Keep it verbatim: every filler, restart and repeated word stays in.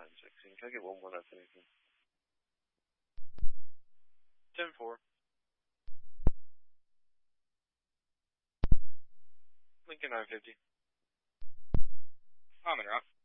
nine sixteen. Can I get one more that's anything? ten four. Lincoln nine fifty. Commander, up.